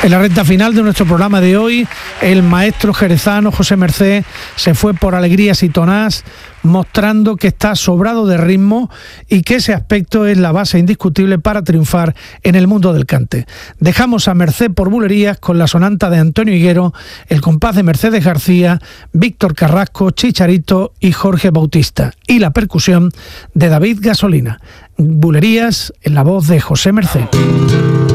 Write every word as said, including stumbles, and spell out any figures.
En la recta final de nuestro programa de hoy, el maestro jerezano José Mercé se fue por Alegrías y Tonás, mostrando que está sobrado de ritmo y que ese aspecto es la base indiscutible para triunfar en el mundo del cante. Dejamos a Mercé por Bulerías con la sonanta de Antonio Higuero, el compás de Mercedes García, Víctor Carrasco, Chicharito y Jorge Bautista, y la percusión de David Gasolina. Bulerías en la voz de José Mercé.